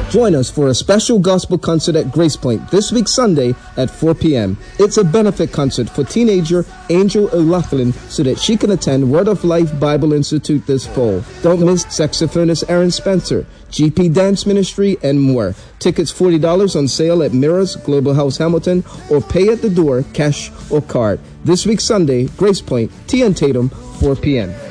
Join us for a special gospel concert at Grace Point this week Sunday at 4 p.m. It's a benefit concert for teenager Angel O'Loughlin so that she can attend Word of Life Bible Institute this fall. Don't miss saxophonist Aaron Spencer, GP Dance Ministry, and more. Tickets $40 on sale at Mirrors, Global House Hamilton, or pay at the door, cash or card. This week Sunday, Grace Point, T and Tatum, 4 p.m.